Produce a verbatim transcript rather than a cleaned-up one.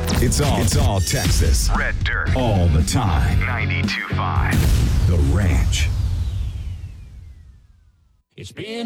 It's all, it's all Texas. Red Dirt. All the time. ninety-two point five. The Ranch. It's been